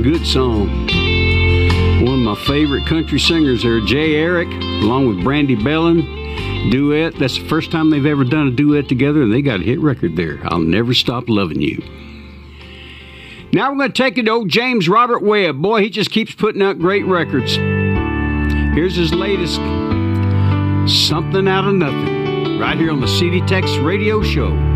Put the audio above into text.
good song. One of my favorite country singers there, Jay Eric, along with Brandy Bellin. Duet. That's the first time they've ever done a duet together, and they got a hit record there. I'll Never Stop Loving You. Now we're going to take it to old James Robert Webb. Boy, he just keeps putting out great records. Here's his latest, Something Out of Nothing, right here on the CD Tex Radio Show.